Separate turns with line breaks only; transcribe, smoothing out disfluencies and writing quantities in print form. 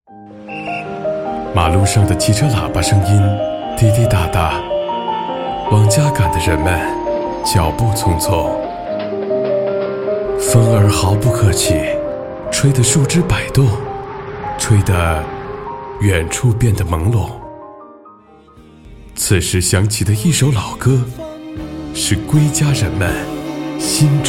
马路上的汽车喇叭声音滴滴答答，往家赶的人们脚步匆匆。风儿毫不客气，吹得树枝摆动，吹得远处变得朦胧。此时响起的一首老歌，是归家人们心中